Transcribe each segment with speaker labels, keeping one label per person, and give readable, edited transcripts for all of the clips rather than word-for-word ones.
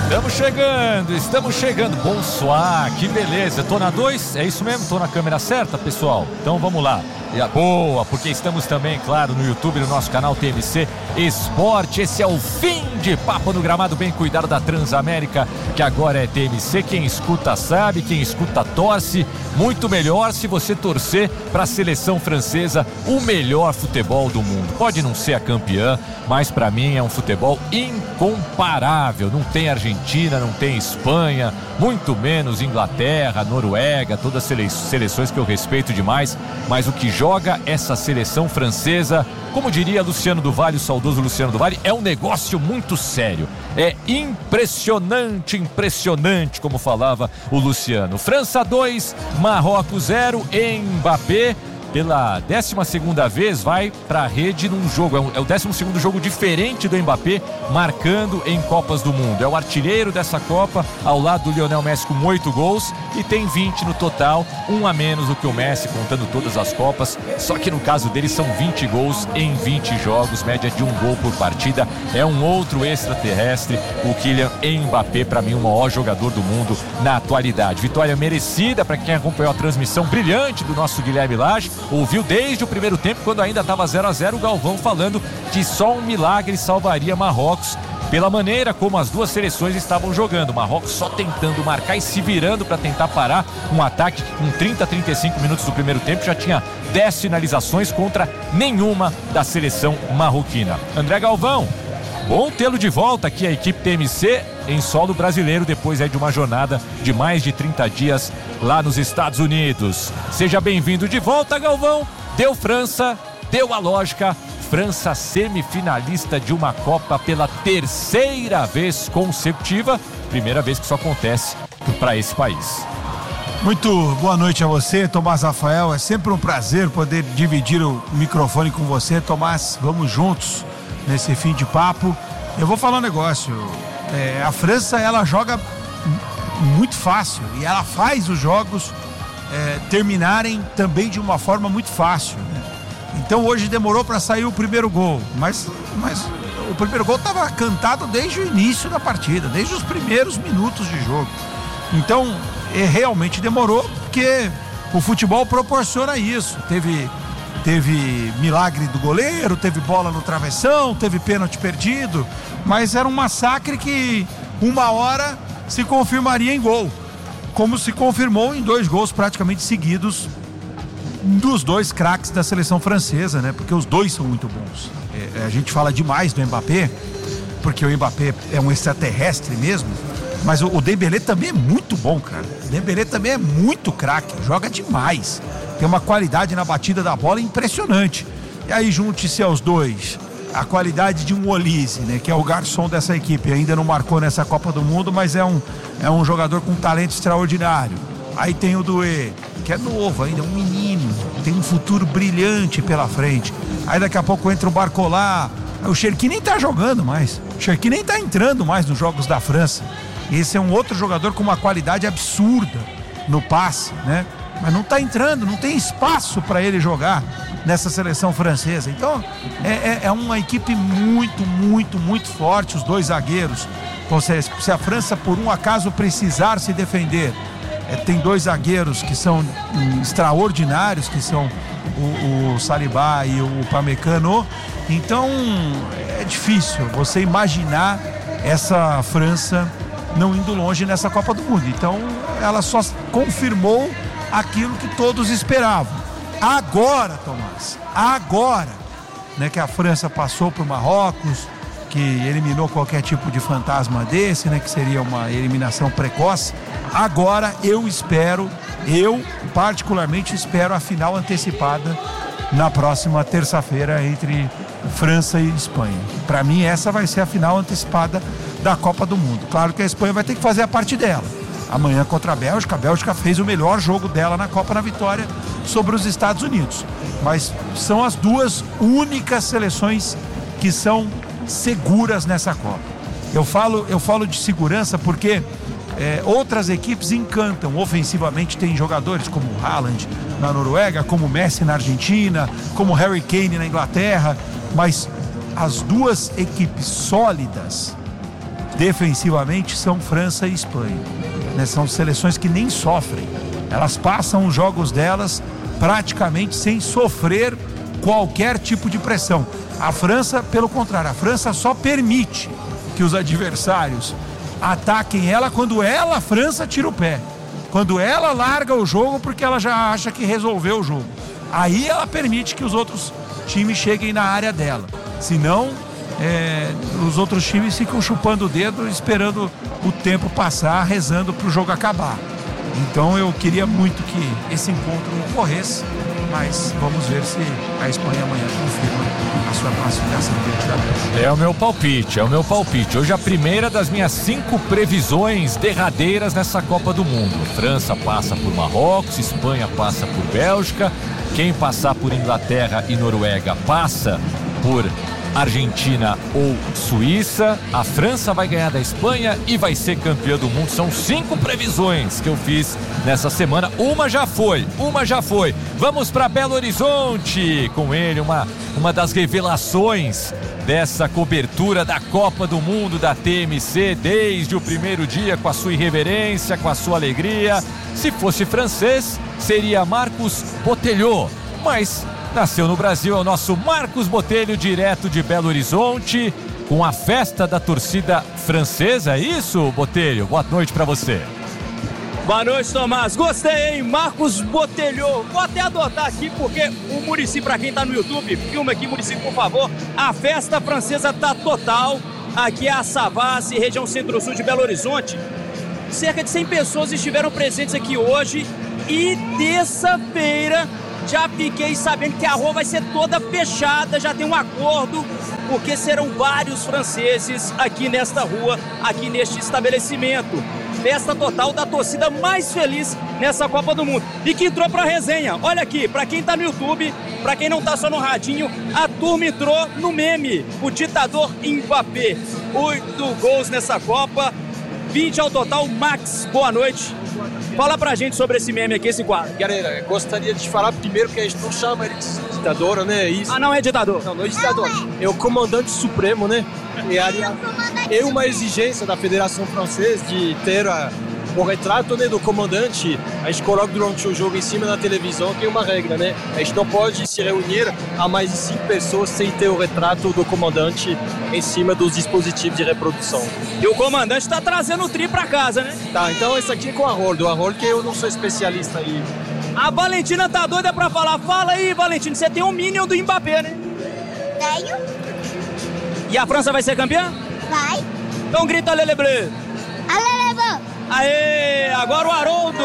Speaker 1: Estamos chegando. Bonsoir, que beleza. Tô na 2, é isso mesmo? Tô na câmera certa, pessoal? Então vamos lá. Boa, porque estamos também, claro, no YouTube, no nosso canal TMC Esporte. Esse é o fim de Papo no Gramado, bem cuidado da Transamérica, que agora é TMC. Quem escuta sabe, quem escuta torce. Muito melhor se você torcer para a seleção francesa, o melhor futebol do mundo. Pode não ser a campeã, mas para mim é um futebol incomparável. Não tem Argentina, não tem Espanha, muito menos Inglaterra, Noruega, todas as seleções que eu respeito demais, mas o que joga essa seleção francesa, como diria Luciano do Vale, o saudoso Luciano do Vale, é um negócio muito sério. É impressionante, como falava o Luciano. França 2, Marrocos 0, Mbappé pela 12ª vez vai para a rede num jogo, é o 12º jogo diferente do Mbappé marcando em Copas do Mundo. É o artilheiro dessa Copa, ao lado do Lionel Messi com 8 gols e tem 20 no total, um a menos do que o Messi contando todas as Copas, só que no caso dele são 20 gols em 20 jogos, média de 1 gol por partida. É um outro extraterrestre, o Kylian Mbappé, para mim o maior jogador do mundo na atualidade. Vitória merecida para quem acompanhou a transmissão brilhante do nosso Guilherme Lage. Ouviu desde o primeiro tempo, quando ainda estava 0-0, o Galvão falando que só um milagre salvaria Marrocos, pela maneira como as duas seleções estavam jogando. Marrocos só tentando marcar e se virando para tentar parar um ataque que com 30-35 minutos do primeiro tempo já tinha 10 finalizações contra nenhuma da seleção marroquina. André Galvão, bom tê-lo de volta aqui, a equipe TMC em solo brasileiro, depois de uma jornada de mais de 30 dias lá nos Estados Unidos. Seja bem-vindo de volta, Galvão. Deu França, deu a lógica. França semifinalista de uma Copa pela 3ª vez consecutiva. Primeira vez que isso acontece para esse país.
Speaker 2: Muito boa noite a você, Tomás Rafael. É sempre um prazer poder dividir o microfone com você, Tomás. Vamos juntos nesse fim de papo. Eu vou falar um negócio. A França, ela joga muito fácil e ela faz os jogos terminarem também de uma forma muito fácil, né? Então hoje demorou para sair o primeiro gol, mas o primeiro gol estava cantado desde o início da partida, desde os primeiros minutos de jogo. Então realmente demorou, porque o futebol proporciona isso. Teve milagre do goleiro, teve bola no travessão, teve pênalti perdido, mas era um massacre que uma hora se confirmaria em gol, como se confirmou em 2 gols praticamente seguidos dos 2 craques da seleção francesa, né? Porque os 2 são muito bons. A gente fala demais do Mbappé, porque o Mbappé é um extraterrestre mesmo, mas o Dembélé também é muito bom, cara. O Dembélé também é muito craque, joga demais. Tem uma qualidade na batida da bola impressionante. E aí junte-se aos 2 a qualidade de um Olise, né, que é o garçom dessa equipe. Ainda não marcou nessa Copa do Mundo, mas é um jogador com talento extraordinário. Aí tem o Doué, que é novo ainda, é um menino, tem um futuro brilhante pela frente. Aí daqui a pouco entra o Barcola. O Cherki nem tá jogando mais. O Cherki nem tá entrando mais nos jogos da França. Esse é um outro jogador com uma qualidade absurda no passe, né? Mas não tá entrando, não tem espaço para ele jogar nessa seleção francesa. Então é uma equipe muito forte, os 2 zagueiros. Então, se a França por um acaso precisar se defender, tem 2 zagueiros que são extraordinários, que são o Saliba e o Upamecano. Então é difícil você imaginar essa França não indo longe nessa Copa do Mundo. Então ela só confirmou aquilo que todos esperavam. Agora, Tomás, né, que a França passou para o Marrocos, que eliminou qualquer tipo de fantasma desse, né, que seria uma eliminação precoce. Agora eu particularmente espero a final antecipada na próxima terça-feira entre França e Espanha. Para mim essa vai ser a final antecipada da Copa do Mundo. Claro que a Espanha vai ter que fazer a parte dela. Amanhã contra a Bélgica fez o melhor jogo dela na Copa, na vitória sobre os Estados Unidos. Mas são as 2 únicas seleções que são seguras nessa Copa. Eu falo de segurança porque outras equipes encantam. Ofensivamente tem jogadores como o Haaland na Noruega, como o Messi na Argentina, como o Harry Kane na Inglaterra, mas as 2 equipes sólidas defensivamente são França e Espanha, né? São seleções que nem sofrem, elas passam os jogos delas praticamente sem sofrer qualquer tipo de pressão. A França, pelo contrário, a França só permite que os adversários ataquem ela quando ela, a França, tira o pé, quando ela larga o jogo porque ela já acha que resolveu o jogo. Aí ela permite que os outros times cheguem na área dela, senão os outros times ficam chupando o dedo, esperando o tempo passar, rezando para o jogo acabar. Então eu queria muito que esse encontro ocorresse, mas vamos ver se a Espanha amanhã confirma a sua classificação diante da Bélgica.
Speaker 1: É o meu palpite. Hoje a primeira das minhas 5 previsões derradeiras nessa Copa do Mundo. França passa por Marrocos, Espanha passa por Bélgica, quem passar por Inglaterra e Noruega passa por Argentina ou Suíça. A França vai ganhar da Espanha e vai ser campeã do mundo. São 5 previsões que eu fiz nessa semana. Uma já foi. Vamos para Belo Horizonte com ele, uma das revelações dessa cobertura da Copa do Mundo da TMC desde o primeiro dia, com a sua irreverência, com a sua alegria. Se fosse francês, seria Marcos Botelho, mas nasceu no Brasil, é o nosso Marcos Botelho, direto de Belo Horizonte, com a festa da torcida francesa. É isso, Botelho? Boa noite para você.
Speaker 3: Boa noite, Tomás. Gostei, hein? Marcos Botelho. Vou até adotar aqui, porque o Muricy, para quem tá no YouTube, filma aqui, Muricy, por favor. A festa francesa tá total. Aqui é a Savassi, região centro-sul de Belo Horizonte. Cerca de 100 pessoas estiveram presentes aqui hoje. E terça-feira já fiquei sabendo que a rua vai ser toda fechada, já tem um acordo, porque serão vários franceses aqui nesta rua, aqui neste estabelecimento. Festa total da torcida mais feliz nessa Copa do Mundo. E que entrou pra resenha. Olha aqui, pra quem tá no YouTube, pra quem não tá só no radinho, a turma entrou no meme. O ditador Mbappé. 8 gols nessa Copa, 20 ao total. Max, boa noite. Fala pra gente sobre esse meme aqui, esse quadro.
Speaker 4: Galera, gostaria de falar primeiro que a gente não chama ele de ditador, né? Isso.
Speaker 3: Ah, não é ditador?
Speaker 4: Não é ditador. É o comandante supremo, né? E aliás, é uma exigência da Federação Francesa de ter o retrato, né, do comandante. A gente coloca durante o jogo em cima da televisão, tem uma regra, né? A gente não pode se reunir a mais de 5 pessoas sem ter o retrato do comandante em cima dos dispositivos de reprodução.
Speaker 3: E o comandante tá trazendo o tri pra casa, né?
Speaker 4: Tá, então esse aqui é com a Harold, que eu não sou especialista aí.
Speaker 3: A Valentina tá doida pra falar. Fala aí, Valentina, você tem um Minion do Mbappé, né?
Speaker 5: Tenho.
Speaker 3: E a França vai ser campeã?
Speaker 5: Vai.
Speaker 3: Então grita Lele Bleu.
Speaker 5: Alelevou.
Speaker 3: Aê, agora o Haroldo.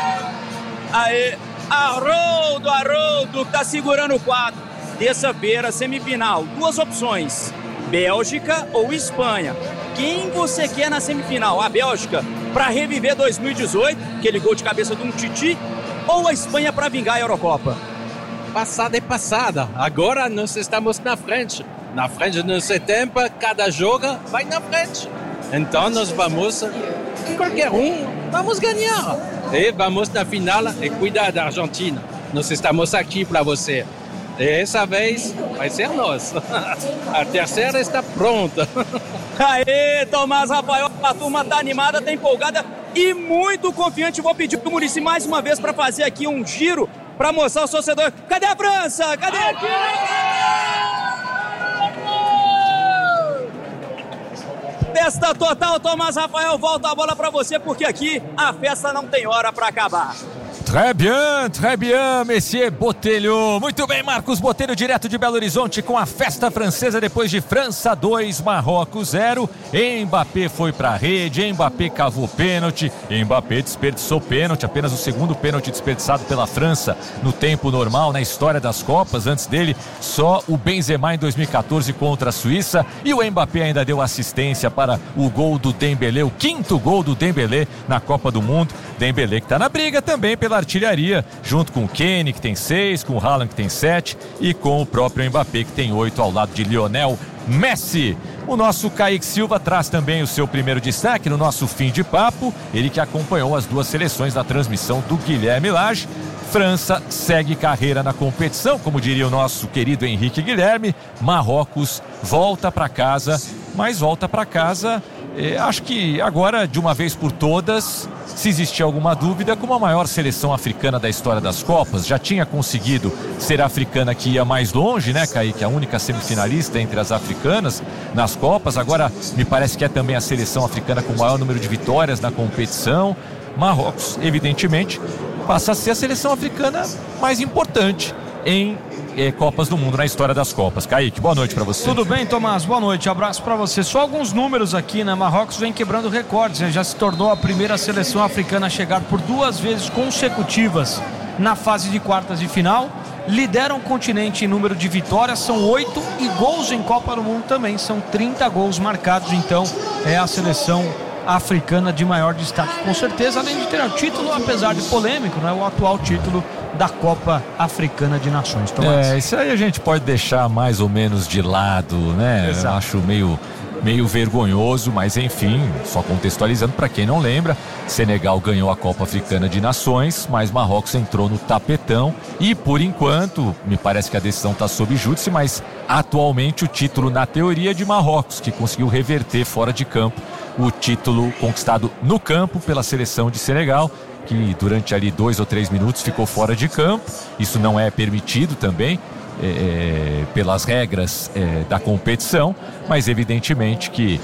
Speaker 3: Aê, Haroldo, que tá segurando o quadro. Terça-feira, semifinal. 2 opções, Bélgica ou Espanha. Quem você quer na semifinal? A Bélgica para reviver 2018, aquele gol de cabeça de um Titi, ou a Espanha para vingar a Eurocopa?
Speaker 4: Passada é passada. Agora nós estamos na frente. Na frente no setembro, cada jogo vai na frente. Então nós vamos, qualquer vamos ganhar. E vamos na final e cuidar da Argentina. Nós estamos aqui para você. E essa vez vai ser nós. A terceira está pronta.
Speaker 3: Aê, Tomás Rafael, a turma tá animada, tá empolgada e muito confiante. Vou pedir pro Muricy mais uma vez para fazer aqui um giro para mostrar aos torcedores. Cadê a França? Cadê aqui? Festa total, Tomás Rafael, volta a bola pra você, porque aqui a festa não tem hora pra acabar.
Speaker 1: Très bien, Monsieur Botelho. Muito bem, Marcos Botelho, direto de Belo Horizonte, com a festa francesa depois de França 2, Marrocos 0. Mbappé foi pra rede, Mbappé cavou pênalti, Mbappé desperdiçou pênalti, apenas o segundo pênalti desperdiçado pela França no tempo normal, na história das Copas. Antes dele, só o Benzema em 2014 contra a Suíça. E o Mbappé ainda deu assistência para o gol do Dembélé, o 5º gol do Dembélé na Copa do Mundo. Dembélé que tá na briga também pela artilharia, junto com o Kenny, que tem 6, com o Haaland, que tem 7, e com o próprio Mbappé, que tem 8, ao lado de Lionel Messi. O nosso Kaique Silva traz também o seu primeiro destaque no nosso fim de papo, ele que acompanhou as 2 seleções na transmissão do Guilherme Lage. França segue carreira na competição, como diria o nosso querido Henrique Guilherme. Marrocos volta para casa, mas volta para casa Acho que agora, de uma vez por todas, se existia alguma dúvida, como a maior seleção africana da história das Copas, já tinha conseguido ser a africana que ia mais longe, né, Kaique? A única semifinalista entre as africanas nas Copas. Agora, me parece que é também a seleção africana com o maior número de vitórias na competição. Marrocos, evidentemente, passa a ser a seleção africana mais importante em Copas do Mundo, na história das Copas. Kaique, boa noite pra você.
Speaker 2: Tudo bem, Tomás? Boa noite, abraço pra você. Só alguns números aqui, né? Marrocos vem quebrando recordes, já se tornou a primeira seleção africana a chegar por 2 vezes consecutivas na fase de quartas de final. Lideram o continente em número de vitórias, são 8, e gols em Copa do Mundo também, são 30 gols marcados. Então é a seleção africana de maior destaque, com certeza, além de ter o título, apesar de polêmico, né, o atual título da Copa Africana de Nações. Tomás.
Speaker 1: Isso aí a gente pode deixar mais ou menos de lado, né?
Speaker 2: Exato.
Speaker 1: Eu acho meio vergonhoso, mas enfim, só contextualizando para quem não lembra, Senegal ganhou a Copa Africana de Nações, mas Marrocos entrou no tapetão e, por enquanto, me parece que a decisão está sob júdice, mas atualmente o título, na teoria, é de Marrocos, que conseguiu reverter fora de campo o título conquistado no campo pela seleção de Senegal, que durante ali 2 ou 3 minutos ficou fora de campo. Isso não é permitido também pelas regras da competição, mas evidentemente que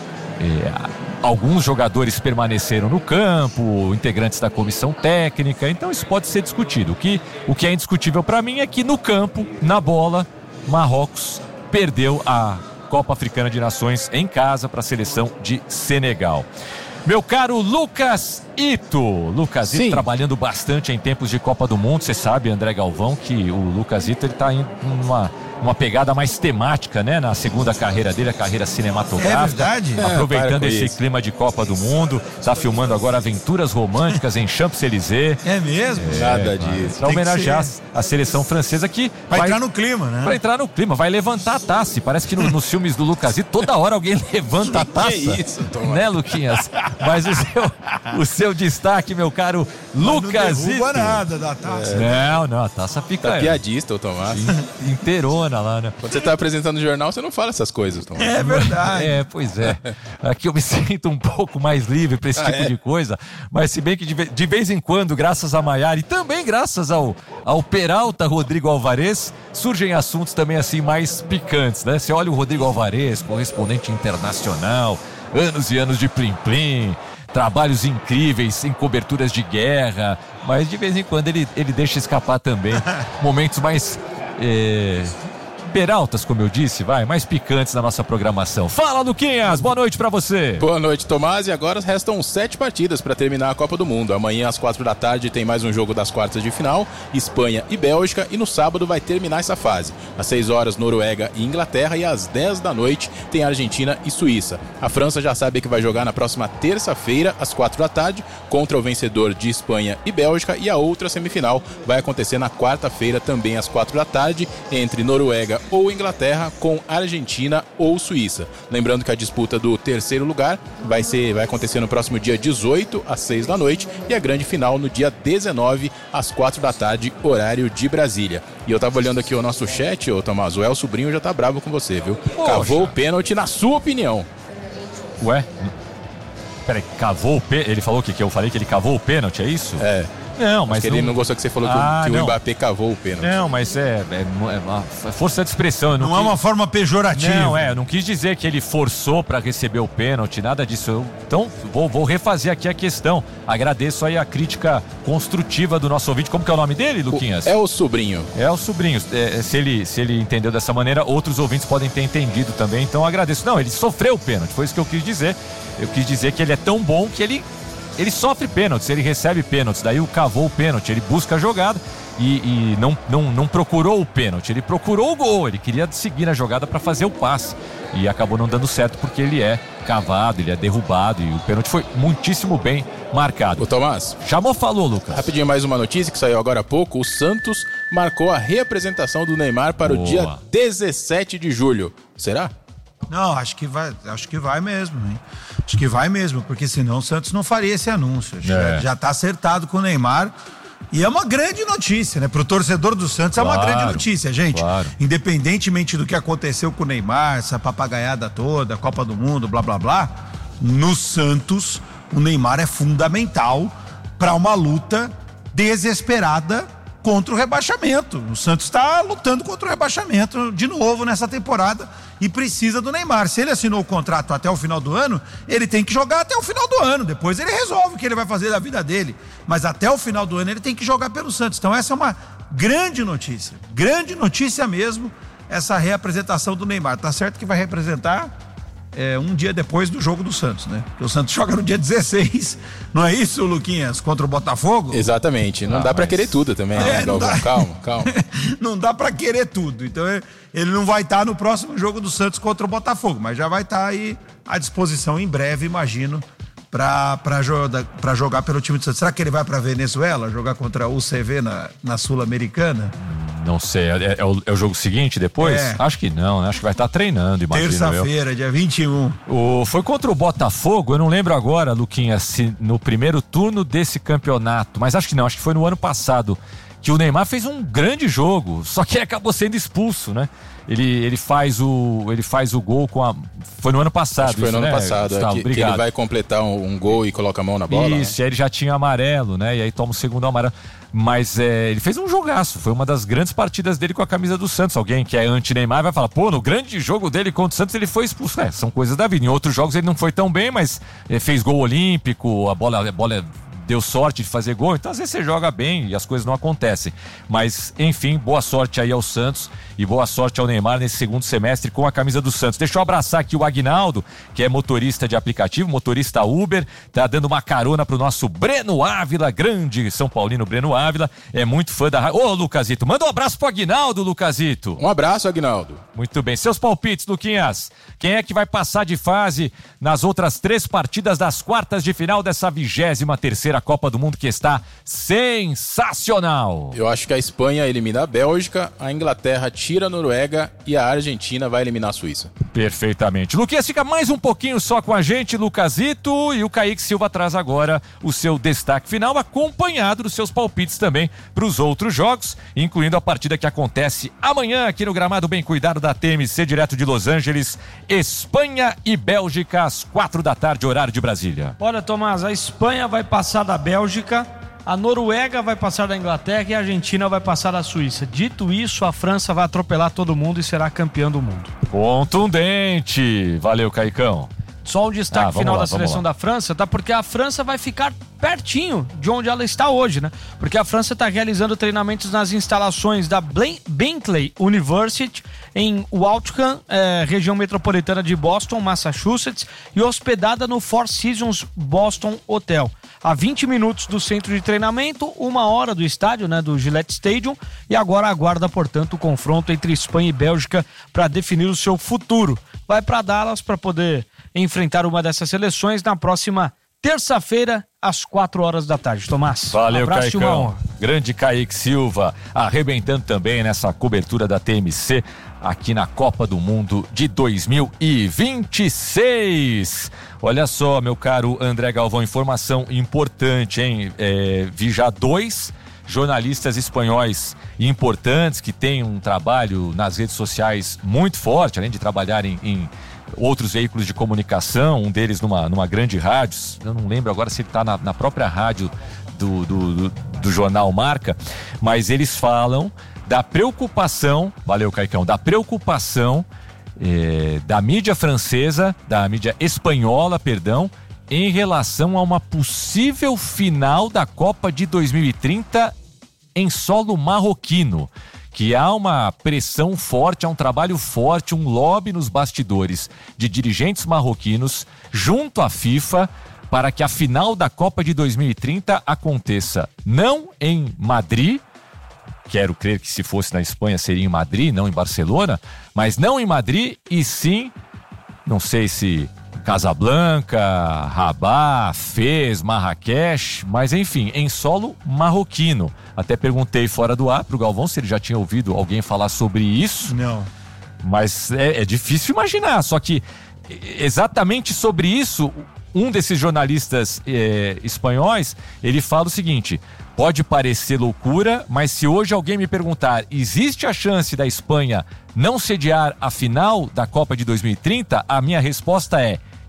Speaker 1: alguns jogadores permaneceram no campo, integrantes da comissão técnica, então isso pode ser discutido. O que é indiscutível para mim é que no campo, na bola, Marrocos perdeu a Copa Africana de Nações em casa para a seleção de Senegal. Meu caro Lucas Ito. Lucas Ito trabalhando bastante em tempos de Copa do Mundo. Você sabe, André Galvão, que o Lucas Ito está indo numa pegada mais temática, né? Na segunda carreira dele, a carreira cinematográfica.
Speaker 2: É verdade?
Speaker 1: Aproveitando esse clima de Copa do Mundo. Está filmando agora aventuras românticas em Champs-Élysées.
Speaker 2: É mesmo?
Speaker 6: Nada disso.
Speaker 1: Para homenagear a seleção francesa que
Speaker 2: vai entrar no clima, né?
Speaker 1: Vai entrar no clima, vai levantar a taça. Parece que nos filmes do Lucas Ito, toda hora alguém levanta a taça.
Speaker 6: Que isso, Tomás?
Speaker 1: Né, Luquinhas? Mas o seu destaque, meu caro Lucas Ito.
Speaker 2: Não derruba nada da taça.
Speaker 1: Não, a taça fica...
Speaker 6: Tá piadista, o Tomás.
Speaker 1: Inteirona lá, né?
Speaker 6: Quando você tá apresentando o jornal, você não fala essas coisas, Tomás.
Speaker 2: É verdade.
Speaker 1: Pois é. Aqui eu me sinto um pouco mais livre para esse tipo de coisa, mas se bem que de vez em quando, graças a Maiara e também graças ao Peralta Rodrigo Alvarez, surgem assuntos também assim mais picantes, né? Você olha o Rodrigo Alvarez, correspondente internacional, anos e anos de plim-plim, trabalhos incríveis em coberturas de guerra, mas de vez em quando ele deixa escapar também momentos mais peraltas, como eu disse, mais picantes na nossa programação. Fala, Luquinhas, boa noite pra você.
Speaker 6: Boa noite, Tomás, e agora restam 7 partidas para terminar a Copa do Mundo. Amanhã às 4 da tarde tem mais um jogo das quartas de final, Espanha e Bélgica, e no sábado vai terminar essa fase. Às 6 horas, Noruega e Inglaterra, e às 10 da noite tem Argentina e Suíça. A França já sabe que vai jogar na próxima terça-feira, às 4 da tarde, contra o vencedor de Espanha e Bélgica, e a outra semifinal vai acontecer na quarta-feira, também às 4 da tarde, entre Noruega ou Inglaterra com Argentina ou Suíça. Lembrando que a disputa do terceiro lugar vai acontecer no próximo dia 18 às 6 da noite e a grande final no dia 19 às 4 da tarde, horário de Brasília. E eu tava olhando aqui o nosso chat, Tomás, o El Sobrinho já tá bravo com você, viu?
Speaker 1: Poxa.
Speaker 6: Cavou o pênalti na sua opinião.
Speaker 1: Ué? Peraí, cavou o pênalti? Ele falou que eu falei que ele cavou o pênalti, é isso?
Speaker 6: É.
Speaker 1: Não, mas
Speaker 6: ele não gostou que você falou que o Mbappé cavou o pênalti.
Speaker 1: Não, mas é uma força de expressão.
Speaker 2: Não é uma forma pejorativa.
Speaker 1: Não, eu não quis dizer que ele forçou para receber o pênalti, nada disso. Então, vou refazer aqui a questão. Agradeço aí a crítica construtiva do nosso ouvinte. Como que é o nome dele, Luquinhas?
Speaker 6: É o Sobrinho.
Speaker 1: É o Sobrinho. Se ele entendeu dessa maneira, outros ouvintes podem ter entendido também. Então, agradeço. Não, ele sofreu o pênalti. Foi isso que eu quis dizer. Eu quis dizer que ele é tão bom que ele sofre pênaltis, ele recebe pênaltis, daí o cavou o pênalti, ele busca a jogada e não procurou o pênalti, ele procurou o gol, ele queria seguir a jogada para fazer o passe e acabou não dando certo porque ele é cavado, ele é derrubado e o pênalti foi muitíssimo bem marcado.
Speaker 6: O Tomás.
Speaker 1: Falou, Lucas.
Speaker 6: Rapidinho, mais uma notícia que saiu agora há pouco, o Santos marcou a reapresentação do Neymar para o dia 17 de julho. Será?
Speaker 2: Não, acho que vai mesmo, hein? Acho que vai mesmo, porque senão o Santos não faria esse anúncio. Já tá acertado com o Neymar. E é uma grande notícia, né? Pro torcedor do Santos é uma grande notícia, gente.
Speaker 1: Claro.
Speaker 2: Independentemente do que aconteceu com o Neymar, essa papagaiada toda, Copa do Mundo, blá, blá, blá. No Santos, o Neymar é fundamental para uma luta desesperada contra o rebaixamento. O Santos está lutando contra o rebaixamento de novo nessa temporada e precisa do Neymar. Se ele assinou o contrato até o final do ano, ele tem que jogar até o final do ano. Depois ele resolve o que ele vai fazer da vida dele. Mas até o final do ano ele tem que jogar pelo Santos. Então essa é uma grande notícia mesmo, essa reapresentação do Neymar. Tá certo que vai representar um dia depois do jogo do Santos, né? Porque o Santos joga no dia 16, não é isso, Luquinhas? Contra o Botafogo?
Speaker 6: Exatamente, não dá pra querer tudo também, né, Galvão? Calma.
Speaker 2: Não dá pra querer tudo, então ele não vai estar no próximo jogo do Santos contra o Botafogo, mas já vai estar aí à disposição em breve, imagino, pra jogar pelo time do Santos. Será que ele vai pra Venezuela jogar contra o UCV na Sul-Americana?
Speaker 1: Não sei, é o jogo seguinte depois? Acho que não, né? Acho que vai estar treinando, imagina.
Speaker 2: Terça-feira, dia 21.
Speaker 1: Foi contra o Botafogo, eu não lembro agora, Luquinha, se no primeiro turno desse campeonato, mas acho que não, acho que foi no ano passado, que o Neymar fez um grande jogo, só que acabou sendo expulso, né? Ele faz o gol foi no ano passado.
Speaker 6: Acho que foi no ano passado,
Speaker 1: Gustavo,
Speaker 6: que ele vai completar um gol e coloca a mão na bola.
Speaker 1: Isso, aí ele já tinha amarelo, né? E aí toma o segundo amarelo. Mas ele fez um jogaço, foi uma das grandes partidas dele com a camisa do Santos. Alguém que é anti-Neymar vai falar, no grande jogo dele contra o Santos ele foi expulso. São coisas da vida. Em outros jogos ele não foi tão bem, mas fez gol olímpico, a bola deu sorte de fazer gol, então às vezes você joga bem e as coisas não acontecem. Mas, enfim, boa sorte aí ao Santos e boa sorte ao Neymar nesse segundo semestre com a camisa do Santos. Deixa eu abraçar aqui o Aguinaldo, que é motorista de aplicativo, motorista Uber, tá dando uma carona pro nosso Breno Ávila, grande São Paulino Breno Ávila, é muito fã da rádio. Ô, Lucasito, manda um abraço pro Aguinaldo, Lucasito.
Speaker 6: Um abraço, Aguinaldo.
Speaker 1: Muito bem, seus palpites, Luquinhas. Quem é que vai passar de fase nas outras 3 partidas das quartas de final dessa 23ª Copa do Mundo, que está sensacional?
Speaker 6: Eu acho que a Espanha elimina a Bélgica, a Inglaterra tira a Noruega e a Argentina vai eliminar a Suíça.
Speaker 1: Perfeitamente. Luquinhas, fica mais um pouquinho só com a gente, Lucasito, e o Kaique Silva traz agora o seu destaque final, acompanhado dos seus palpites também para os outros jogos, incluindo a partida que acontece amanhã aqui no gramado bem cuidado da TMC, direto de Los Angeles, Espanha e Bélgica, às 4 da tarde, horário de Brasília.
Speaker 7: Olha, Tomás, a Espanha vai passar da Bélgica, a Noruega vai passar da Inglaterra e a Argentina vai passar da Suíça. Dito isso, a França vai atropelar todo mundo e será campeã do mundo.
Speaker 1: Contundente. Valeu, Caicão.
Speaker 7: Só um destaque final da seleção da França, tá? Porque a França vai ficar pertinho de onde ela está hoje, né? Porque a França está realizando treinamentos nas instalações da Bentley University em Waltham, região metropolitana de Boston, Massachusetts, e hospedada no Four Seasons Boston Hotel. A 20 minutos do centro de treinamento, 1 hora do estádio, né, do Gillette Stadium, e agora aguarda, portanto, o confronto entre Espanha e Bélgica para definir o seu futuro. Vai para Dallas para poder enfrentar uma dessas seleções na próxima terça-feira, às 4 horas da tarde. Tomás,
Speaker 1: valeu,
Speaker 7: abraço e uma honra.
Speaker 1: Grande Kaique Silva, arrebentando também nessa cobertura da TMC aqui na Copa do Mundo de 2026. Olha só, meu caro André Galvão, informação importante, hein? Vi já 2 jornalistas espanhóis importantes que têm um trabalho nas redes sociais muito forte, além de trabalharem em outros veículos de comunicação, um deles numa grande rádio, eu não lembro agora se ele está na própria rádio do jornal Marca, mas eles falam da preocupação, valeu Caicão, da preocupação da mídia francesa, da mídia espanhola, perdão, em relação a uma possível final da Copa de 2030 em solo marroquino. Que há uma pressão forte, há um trabalho forte, um lobby nos bastidores de dirigentes marroquinos junto à FIFA para que a final da Copa de 2030 aconteça não em Madrid, quero crer que se fosse na Espanha seria em Madrid, não em Barcelona, mas não em Madrid e sim, não sei se Casablanca, Rabat, Fez, Marrakech, mas enfim, em solo marroquino. Até perguntei fora do ar pro Galvão se ele já tinha ouvido alguém falar sobre isso.
Speaker 2: Não.
Speaker 1: Mas é difícil imaginar, só que exatamente sobre isso, um desses jornalistas espanhóis, ele fala o seguinte: pode parecer loucura, mas se hoje alguém me perguntar, existe a chance da Espanha não sediar a final da Copa de 2030? A minha resposta é: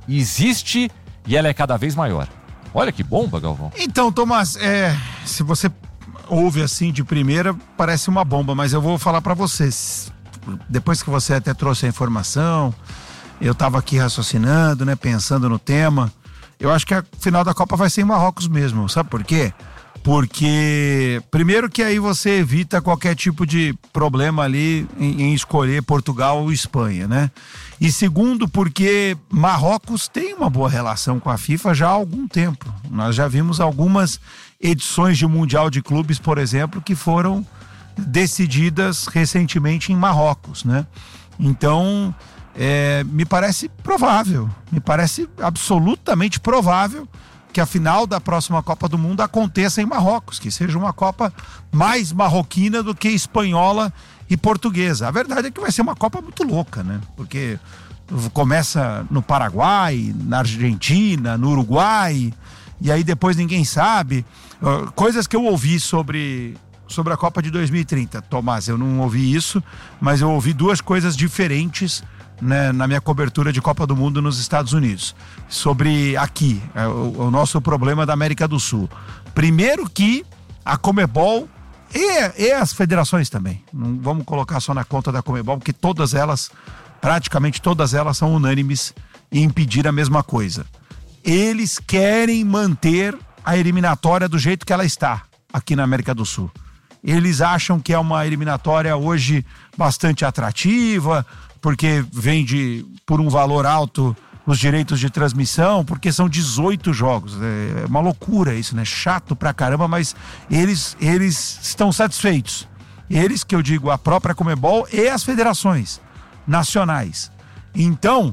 Speaker 1: existe e ela é cada vez maior. Olha que bomba, Galvão.
Speaker 2: Então, Tomás, se você ouve assim de primeira, parece uma bomba, mas eu vou falar para vocês. Depois que você até trouxe a informação, eu tava aqui raciocinando, né, pensando no tema. Eu acho que a final da Copa vai ser em Marrocos mesmo, sabe por quê? Porque, primeiro que aí você evita qualquer tipo de problema ali em escolher Portugal ou Espanha, né? E segundo, porque Marrocos tem uma boa relação com a FIFA já há algum tempo. Nós já vimos algumas edições de Mundial de Clubes, por exemplo, que foram decididas recentemente em Marrocos, né? Então, me parece provável, me parece absolutamente provável que a final da próxima Copa do Mundo aconteça em Marrocos, que seja uma Copa mais marroquina do que espanhola e portuguesa. A verdade é que vai ser uma Copa muito louca, né? Porque começa no Paraguai, na Argentina, no Uruguai, e aí depois ninguém sabe. Coisas que eu ouvi sobre a Copa de 2030. Tomás, eu não ouvi isso, mas eu ouvi duas coisas diferentes, né, na minha cobertura de Copa do Mundo nos Estados Unidos, sobre aqui, o nosso problema da América do Sul. Primeiro que a Conmebol e as federações também, não vamos colocar só na conta da Conmebol, porque praticamente todas elas são unânimes em impedir a mesma coisa. Eles querem manter a eliminatória do jeito que ela está aqui na América do Sul. Eles acham que é uma eliminatória hoje bastante atrativa, porque vende por um valor alto os direitos de transmissão, porque são 18 jogos. É uma loucura isso, né? Chato pra caramba, mas eles estão satisfeitos. Eles, que eu digo, a própria Conmebol e as federações nacionais. Então,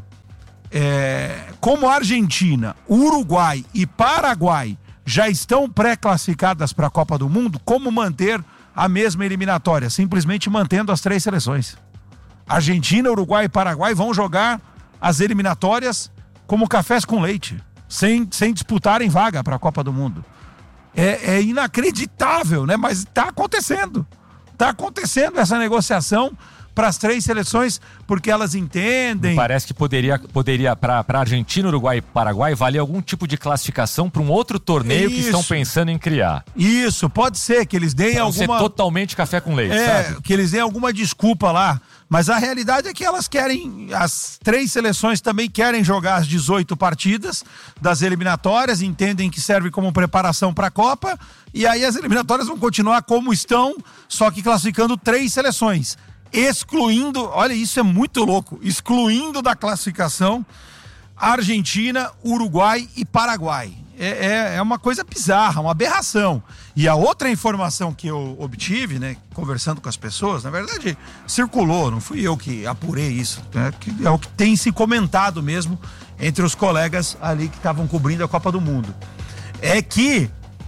Speaker 2: como a Argentina, Uruguai e Paraguai já estão pré-classificadas para a Copa do Mundo, como manter a mesma eliminatória? Simplesmente mantendo as 3 seleções. Argentina, Uruguai e Paraguai vão jogar as eliminatórias como cafés com leite, sem disputarem vaga para a Copa do Mundo. É inacreditável, né? Mas está acontecendo. Está acontecendo essa negociação para as 3 seleções, porque elas entendem.
Speaker 1: Parece que poderia para Argentina, Uruguai e Paraguai valer algum tipo de classificação para um outro torneio que estão pensando em criar.
Speaker 2: Isso, pode ser que eles deem alguma...
Speaker 1: ser totalmente café com leite, sabe?
Speaker 2: Que eles deem alguma desculpa lá. Mas a realidade é que elas querem, as 3 seleções também querem jogar as 18 partidas das eliminatórias, entendem que serve como preparação para a Copa, e aí as eliminatórias vão continuar como estão, só que classificando 3 seleções. Excluindo, olha, isso é muito louco, excluindo da classificação Argentina, Uruguai e Paraguai. É uma coisa bizarra, uma aberração. E a outra informação que eu obtive, né, conversando com as pessoas, na verdade circulou, não fui eu que apurei isso, né, que é o que tem se comentado mesmo entre os colegas ali que estavam cobrindo a Copa do Mundo, é que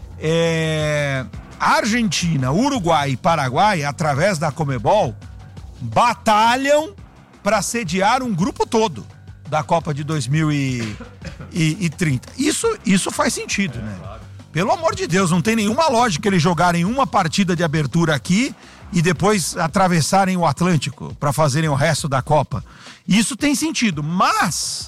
Speaker 2: Argentina, Uruguai e Paraguai, através da Conmebol, batalham para sediar um grupo todo da Copa de 2030. Isso faz sentido, né? Pelo amor de Deus, não tem nenhuma lógica eles jogarem uma partida de abertura aqui e depois atravessarem o Atlântico para fazerem o resto da Copa. Isso tem sentido, mas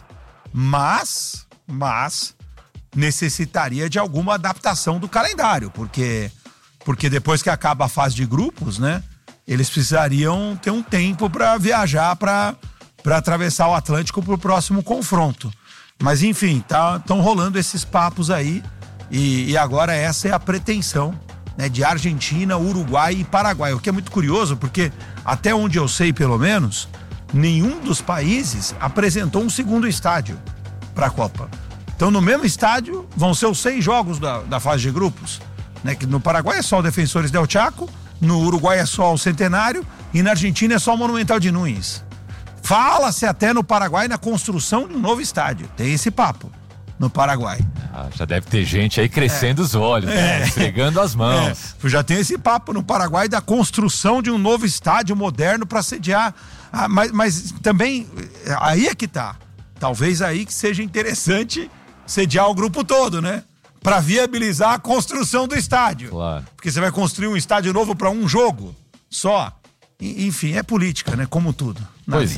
Speaker 2: necessitaria de alguma adaptação do calendário, porque depois que acaba a fase de grupos, né? Eles precisariam ter um tempo para viajar para atravessar o Atlântico para o próximo confronto. Mas enfim, estão rolando esses papos aí e agora essa é a pretensão, né, de Argentina, Uruguai e Paraguai. O que é muito curioso, porque até onde eu sei, pelo menos, nenhum dos países apresentou um segundo estádio para a Copa. Então no mesmo estádio vão ser os 6 jogos da fase de grupos, né, que no Paraguai é só o Defensores del Chaco, no Uruguai é só o Centenário e na Argentina é só o Monumental de Núñez. Fala-se até no Paraguai na construção de um novo estádio. Tem esse papo no Paraguai.
Speaker 1: Já deve ter gente aí crescendo os olhos, né? Esfregando as mãos.
Speaker 2: Já tem esse papo no Paraguai da construção de um novo estádio moderno para sediar. Mas também, aí é que tá. Talvez aí que seja interessante sediar o grupo todo, né? Para viabilizar a construção do estádio.
Speaker 1: Claro.
Speaker 2: Porque você vai construir um estádio novo para um jogo só. Enfim, é política, né? Como tudo na vida.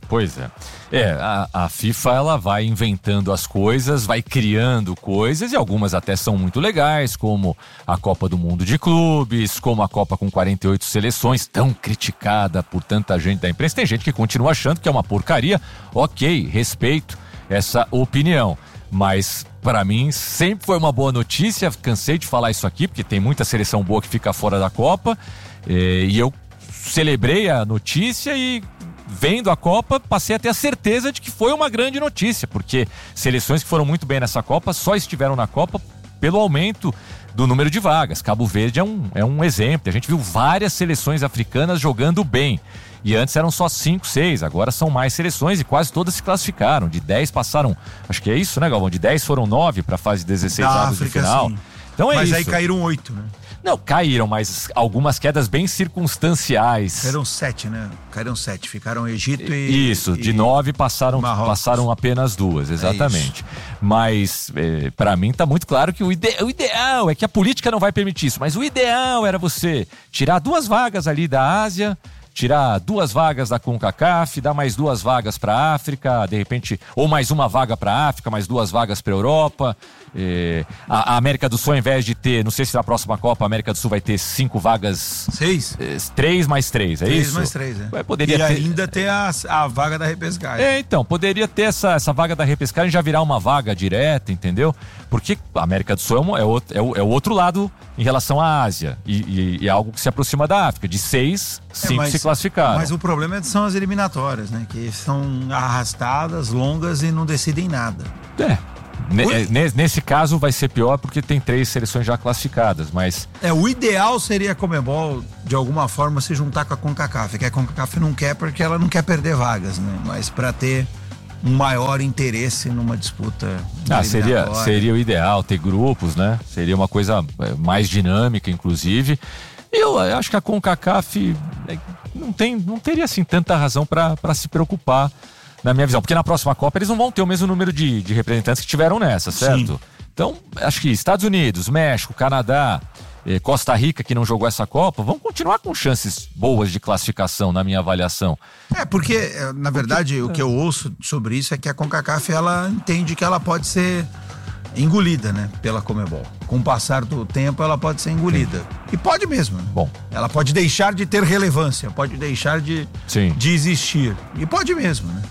Speaker 1: Pois é. A FIFA, ela vai inventando as coisas, vai criando coisas, e algumas até são muito legais, como a Copa do Mundo de Clubes, como a Copa com 48 seleções, tão criticada por tanta gente da imprensa. Tem gente que continua achando que é uma porcaria. Ok, respeito essa opinião. Mas, para mim, sempre foi uma boa notícia. Cansei de falar isso aqui, porque tem muita seleção boa que fica fora da Copa. E eu celebrei a notícia e, vendo a Copa, passei a ter a certeza de que foi uma grande notícia, porque seleções que foram muito bem nessa Copa só estiveram na Copa pelo aumento do número de vagas. Cabo Verde é um exemplo. A gente viu várias seleções africanas jogando bem. E antes eram só 5, 6, agora são mais seleções e quase todas se classificaram. De 10 passaram, acho que é isso, né, Galvão? De 10 foram 9 para a fase de 16 avos de final.
Speaker 2: Sim.
Speaker 1: Então
Speaker 2: mas
Speaker 1: isso.
Speaker 2: Aí caíram 8, né?
Speaker 1: Não, caíram, mas algumas quedas bem circunstanciais.
Speaker 2: Caíram 7, né? Caíram 7, ficaram Egito e...
Speaker 1: Isso, de 9 passaram apenas 2, exatamente. Mas, para mim, tá muito claro que o ideal é que a política não vai permitir isso, mas o ideal era você tirar 2 vagas ali da Ásia, tirar 2 vagas da CONCACAF, dar mais 2 vagas para a África, de repente, ou mais 1 vaga para a África, mais 2 vagas para a Europa. A América do Sul, ao invés de ter, não sei se na próxima Copa a América do Sul vai ter 5 vagas.
Speaker 2: 6?
Speaker 1: 3 mais 3, é isso?
Speaker 2: 3 mais 3,
Speaker 1: Poderia
Speaker 2: e
Speaker 1: ter...
Speaker 2: ainda ter a vaga da repescagem.
Speaker 1: Então, poderia ter essa vaga da repescagem já virar uma vaga direta, entendeu? Porque a América do Sul é o outro lado em relação à Ásia. E é algo que se aproxima da África. De 6, 5 se classificaram.
Speaker 2: Mas o problema são as eliminatórias, né? Que são arrastadas, longas e não decidem nada.
Speaker 1: Nesse caso vai ser pior porque tem 3 seleções já classificadas, mas...
Speaker 2: O ideal seria a Conmebol, de alguma forma, se juntar com a CONCACAF, que a CONCACAF não quer porque ela não quer perder vagas, né? Mas para ter um maior interesse numa disputa.
Speaker 1: Seria o ideal ter grupos, né? Seria uma coisa mais dinâmica, inclusive. Eu acho que a CONCACAF não teria assim tanta razão para se preocupar, na minha visão, porque na próxima Copa eles não vão ter o mesmo número de representantes que tiveram nessa, certo? Sim. Então, acho que Estados Unidos, México, Canadá, Costa Rica, que não jogou essa Copa, vão continuar com chances boas de classificação, na minha avaliação.
Speaker 2: Porque, na verdade, o que eu ouço sobre isso é que a CONCACAF, ela entende que ela pode ser engolida, né, pela Conmebol. Com o passar do tempo, ela pode ser engolida. E pode mesmo. Né?
Speaker 1: Bom.
Speaker 2: Ela pode deixar de ter relevância, pode deixar de existir. E pode mesmo, né?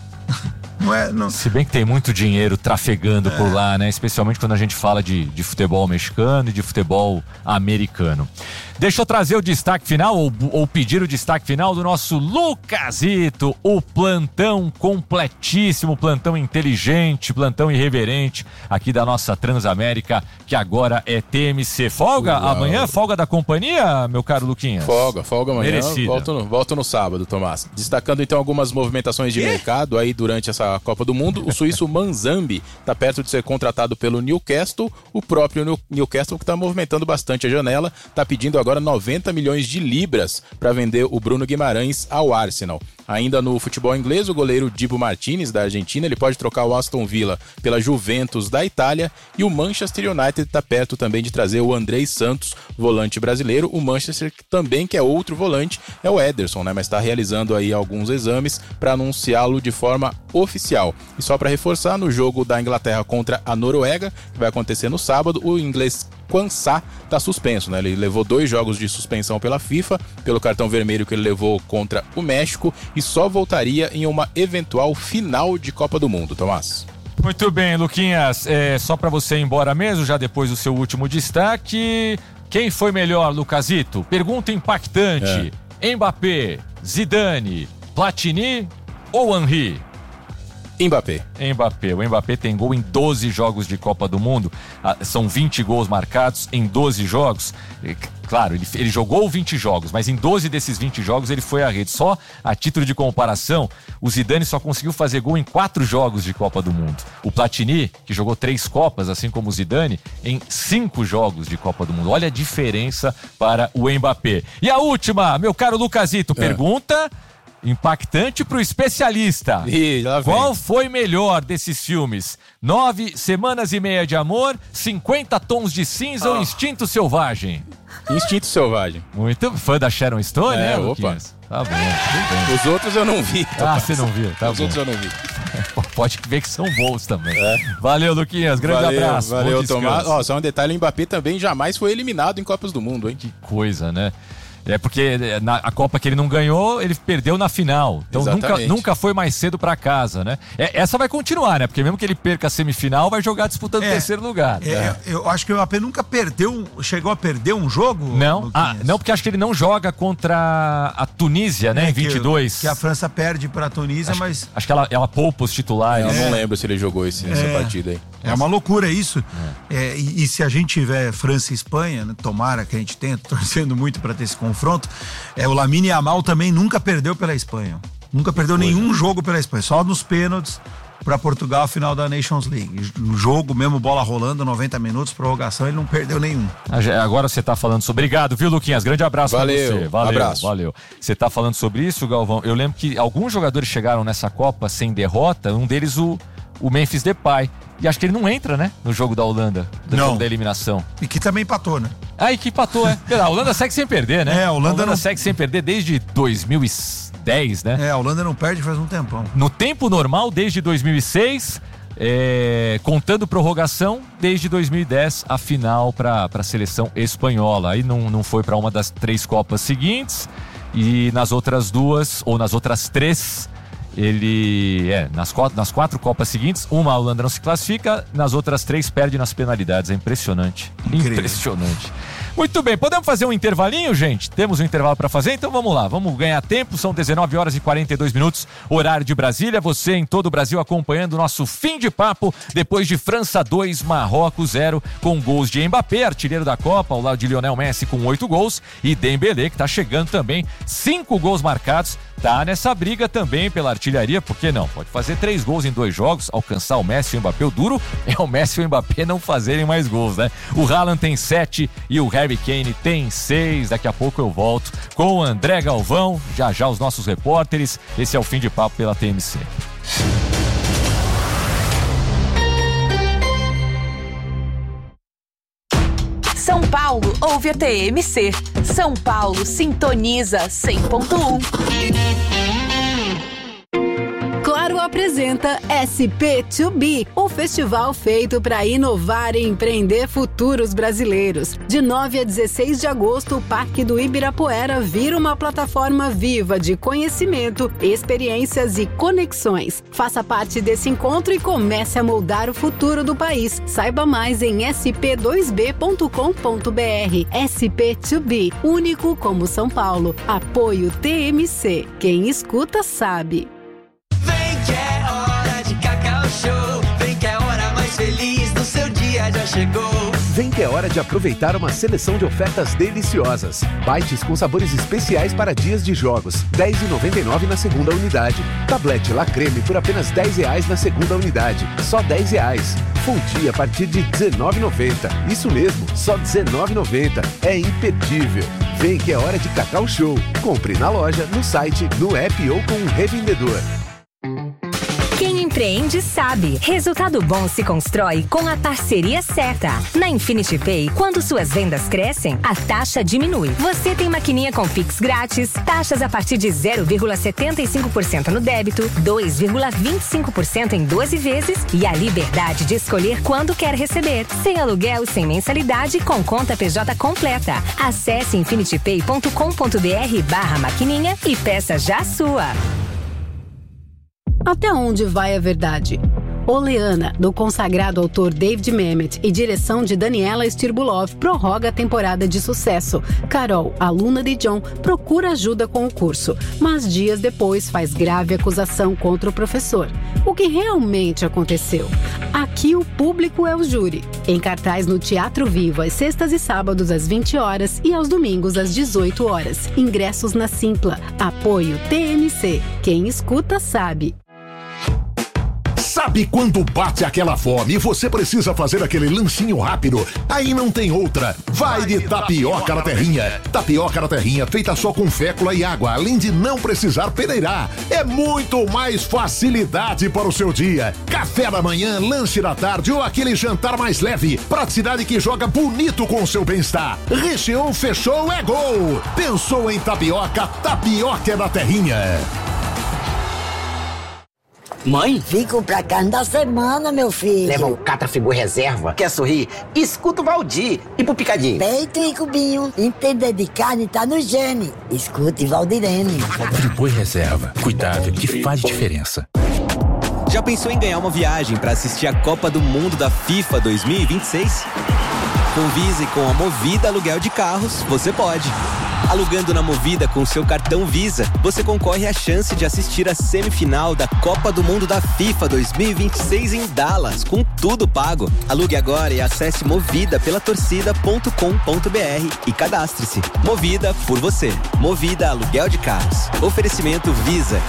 Speaker 2: Não.
Speaker 1: Se bem que tem muito dinheiro trafegando por lá, né? Especialmente quando a gente fala de futebol mexicano e de futebol americano. Deixa eu trazer o destaque final, ou pedir o destaque final do nosso Lucasito, o plantão completíssimo, plantão inteligente, plantão irreverente aqui da nossa Transamérica, que agora é TMC. Folga amanhã? Folga da companhia, meu caro Luquinhas?
Speaker 6: Folga amanhã.
Speaker 1: Merecida.
Speaker 6: Volto no sábado, Tomás. Destacando então algumas movimentações de mercado aí durante essa Copa do Mundo. O suíço Manzambi está perto de ser contratado pelo Newcastle. O próprio Newcastle, que está movimentando bastante a janela, está pedindo agora 90 milhões de libras para vender o Bruno Guimarães ao Arsenal. Ainda no futebol inglês, o goleiro Dibu Martinez, da Argentina, ele pode trocar o Aston Villa pela Juventus da Itália, e o Manchester United está perto também de trazer o Andrei Santos, volante brasileiro. O Manchester também, que é outro volante, é o Ederson, né? Mas está realizando aí alguns exames para anunciá-lo de forma oficial. E só para reforçar, no jogo da Inglaterra contra a Noruega, que vai acontecer no sábado, o inglês Quansah está suspenso, né? Ele levou 2 jogos de suspensão pela FIFA, pelo cartão vermelho que ele levou contra o México, e só voltaria em uma eventual final de Copa do Mundo, Tomás.
Speaker 1: Muito bem, Luquinhas, só para você ir embora mesmo, já depois do seu último destaque, quem foi melhor, Lucasito? Pergunta impactante, Mbappé, Zidane, Platini ou Henry?
Speaker 6: Mbappé.
Speaker 1: O Mbappé tem gol em 12 jogos de Copa do Mundo. São 20 gols marcados em 12 jogos. Claro, ele jogou 20 jogos, mas em 12 desses 20 jogos ele foi à rede. Só a título de comparação, o Zidane só conseguiu fazer gol em 4 jogos de Copa do Mundo. O Platini, que jogou 3 Copas, assim como o Zidane, em 5 jogos de Copa do Mundo. Olha a diferença para o Mbappé. E a última, meu caro Lucasito, pergunta impactante pro especialista.
Speaker 6: Ih, lá vem.
Speaker 1: Qual foi melhor desses filmes? 9 Semanas e Meia de Amor, 50 Tons de Cinza ou Instinto Selvagem?
Speaker 6: Instinto Selvagem.
Speaker 1: Muito fã da Sharon Stone, né,
Speaker 6: Opa.
Speaker 1: Luquinhas? Tá bom, tudo bem.
Speaker 6: Os outros eu não vi.
Speaker 1: Você não viu, tá
Speaker 6: Os
Speaker 1: bom.
Speaker 6: outros eu não vi.
Speaker 1: Pode ver que são bons também. Valeu, Luquinhas. Grande abraço.
Speaker 6: Valeu,
Speaker 1: Bom descanso.
Speaker 6: Tomás. Só um detalhe, o Mbappé também jamais foi eliminado em Copas do Mundo, hein?
Speaker 1: Que coisa, né? É porque a Copa que ele não ganhou, ele perdeu na final. Então nunca foi mais cedo pra casa, né? Essa vai continuar, né? Porque mesmo que ele perca a semifinal, vai jogar disputando o terceiro lugar.
Speaker 2: Eu acho que o Mbappé nunca chegou a perder um jogo?
Speaker 1: Não, não, porque acho que ele não joga contra a Tunísia, né? Em 22.
Speaker 2: Que a França perde pra Tunísia, mas...
Speaker 1: Acho que ela poupa os titulares.
Speaker 6: Eu não lembro se ele jogou essa partida aí.
Speaker 2: É uma loucura isso. E se a gente tiver França e Espanha, né, tomara que a gente tenha, torcendo muito para ter esse confronto, o Lamine Yamal também nunca perdeu pela Espanha. Nunca perdeu nenhum jogo pela Espanha, só nos pênaltis para Portugal, final da Nations League. No jogo, mesmo bola rolando, 90 minutos, prorrogação, ele não perdeu nenhum.
Speaker 1: Agora você tá falando sobre... Obrigado, viu, Luquinhas? Grande abraço pra você. Valeu,
Speaker 6: abraço.
Speaker 1: Valeu. Você tá falando sobre isso, Galvão? Eu lembro que alguns jogadores chegaram nessa Copa sem derrota, um deles o Memphis Depay. E acho que ele não entra, né? No jogo da Holanda, jogo da eliminação.
Speaker 2: E que também empatou, né?
Speaker 1: E que empatou, A Holanda segue sem perder, né?
Speaker 2: A Holanda
Speaker 1: segue sem perder desde 2010, né?
Speaker 2: A Holanda não perde faz um tempão.
Speaker 1: No tempo normal, desde 2006, contando prorrogação, desde 2010, a final para a seleção espanhola. Aí não foi para uma das 3 Copas seguintes, e nas outras 2, ou nas outras 3... Ele, nas 4 Copas seguintes, uma a Holanda não se classifica, nas outras 3 perde nas penalidades. É impressionante.
Speaker 2: Incrível.
Speaker 1: Impressionante. Muito bem, podemos fazer um intervalinho, gente? Temos um intervalo para fazer, então vamos lá. Vamos ganhar tempo, são 19 horas e 42 minutos, horário de Brasília. Você em todo o Brasil acompanhando o nosso fim de papo, depois de França 2, Marrocos 0, com gols de Mbappé, artilheiro da Copa, ao lado de Lionel Messi com 8 gols, e Dembélé, que tá chegando também, 5 gols marcados. Tá nessa briga também pela artilharia, por que não? Pode fazer 3 gols em 2 jogos, alcançar o Messi e o Mbappé. O duro é o Messi e o Mbappé não fazerem mais gols, né? O Haaland tem 7 e o Harry Kane tem 6. Daqui a pouco eu volto com o André Galvão, já os nossos repórteres. Esse é o Fim de Papo pela TMC.
Speaker 8: São Paulo ouve a TMC. São Paulo sintoniza 100.1.
Speaker 9: Claro apresenta SP2B, o festival feito para inovar e empreender futuros brasileiros. De 9 a 16 de agosto, o Parque do Ibirapuera vira uma plataforma viva de conhecimento, experiências e conexões. Faça parte desse encontro e comece a moldar o futuro do país. Saiba mais em sp2b.com.br. SP2B, único como São Paulo. Apoio TMC. Quem escuta sabe.
Speaker 10: Vem que a hora mais feliz do seu dia já chegou.
Speaker 11: Vem que é hora de aproveitar uma seleção de ofertas deliciosas. Bites com sabores especiais para dias de jogos, R$ 10,99 na segunda unidade. Tablete La Creme por apenas R$10 na segunda unidade, só R$10. Fonte a partir de R$19,90. Isso mesmo, só R$19,90. É imperdível. Vem que é hora de Cacau Show. Compre na loja, no site, no app ou com um revendedor.
Speaker 8: Quem empreende sabe. Resultado bom se constrói com a parceria certa. Na Infinity Pay, quando suas vendas crescem, a taxa diminui. Você tem maquininha com Pix grátis, taxas a partir de 0,75% no débito, 2,25% em 12 vezes e a liberdade de escolher quando quer receber. Sem aluguel, sem mensalidade, com conta PJ completa. Acesse infinitypay.com.br/maquininha e peça já a sua.
Speaker 9: Até onde vai a verdade? Oleana, do consagrado autor David Mamet e direção de Daniela Stirbulov, prorroga a temporada de sucesso. Carol, aluna de John, procura ajuda com o curso, mas dias depois faz grave acusação contra o professor. O que realmente aconteceu? Aqui o público é o júri. Em cartaz no Teatro Vivo, às sextas e sábados às 20 horas e aos domingos às 18 horas. Ingressos na Simpla. Apoio TMC. Quem escuta sabe.
Speaker 12: Sabe quando bate aquela fome e você precisa fazer aquele lanchinho rápido? Aí não tem outra. Vai de tapioca na terrinha. Tapioca na terrinha feita só com fécula e água, além de não precisar peneirar. É muito mais facilidade para o seu dia. Café da manhã, lanche da tarde ou aquele jantar mais leve. Praticidade que joga bonito com o seu bem-estar. Recheou, fechou, é gol. Pensou em tapioca? Tapioca é da terrinha.
Speaker 13: Mãe? Fico pra cada semana, meu filho.
Speaker 14: Leva o Catrafigur Reserva. Quer sorrir? Escuta o Valdir. E pro Picadinho?
Speaker 13: Peito e cubinho. Entender de carne tá no gene. Escute Valdirene.
Speaker 15: Friboi Reserva. Cuidado que faz diferença.
Speaker 16: Já pensou em ganhar uma viagem pra assistir a Copa do Mundo da FIFA 2026? Com Visa e com a Movida Aluguel de Carros, você pode. Alugando na Movida com seu cartão Visa, você concorre à chance de assistir a semifinal da Copa do Mundo da FIFA 2026 em Dallas, com tudo pago. Alugue agora e acesse movida.torcida.com.br e cadastre-se. Movida por você. Movida Aluguel de Carros. Oferecimento Visa.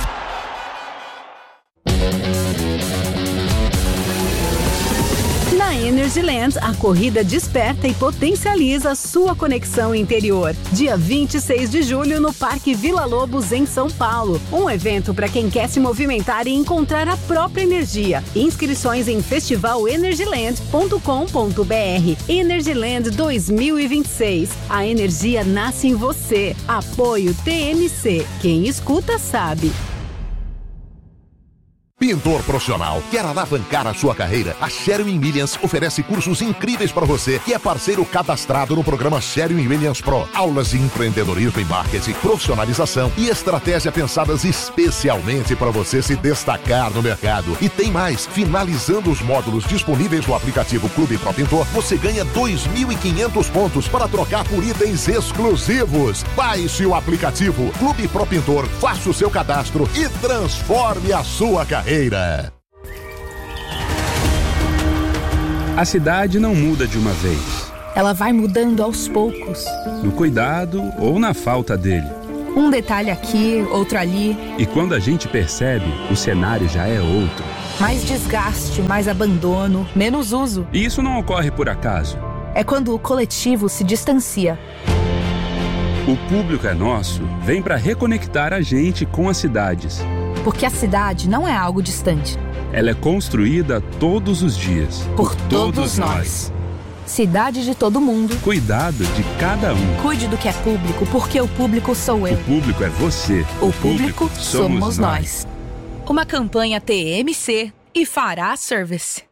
Speaker 9: Na Energyland, a corrida desperta e potencializa sua conexão interior. Dia 26 de julho no Parque Vila Lobos, em São Paulo. Um evento para quem quer se movimentar e encontrar a própria energia. Inscrições em festivalenergyland.com.br. Energyland 2026. A energia nasce em você. Apoio TMC. Quem escuta sabe.
Speaker 12: Pintor profissional, quer alavancar a sua carreira? A Sherwin-Williams oferece cursos incríveis para você, que é parceiro cadastrado no programa Sherwin-Williams Pro. Aulas de empreendedorismo e marketing, profissionalização e estratégia pensadas especialmente para você se destacar no mercado. E tem mais, finalizando os módulos disponíveis no aplicativo Clube Pro Pintor, você ganha 2.500 pontos para trocar por itens exclusivos. Baixe o aplicativo Clube Pro Pintor, faça o seu cadastro e transforme a sua carreira.
Speaker 17: A cidade não muda de uma vez.
Speaker 18: Ela vai mudando aos poucos.
Speaker 17: No cuidado ou na falta dele.
Speaker 18: Um detalhe aqui, outro ali.
Speaker 17: E quando a gente percebe, o cenário já é outro.
Speaker 18: Mais desgaste, mais abandono, menos uso.
Speaker 17: E isso não ocorre por acaso.
Speaker 18: É quando o coletivo se distancia.
Speaker 17: O Público é Nosso vem para reconectar a gente com as cidades.
Speaker 18: Porque a cidade não é algo distante.
Speaker 17: Ela é construída todos os dias.
Speaker 18: Por todos nós. Cidade de todo mundo.
Speaker 17: Cuidado de cada um.
Speaker 18: Cuide do que é público, porque o público sou eu.
Speaker 17: O público é você.
Speaker 18: O público somos nós. Uma campanha TMC e Fará Service.